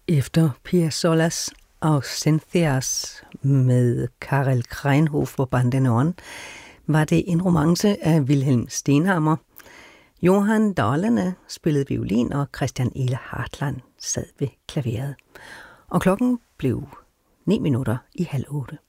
Efter Piazzolas Ausencias med Karel Kreinhof og Bandeneon var det en romance af Wilhelm Stenhammer. Johan Dahlene spillede violin, og Christian Ele Hartland sad ved klaveret. Og klokken blev 7:09.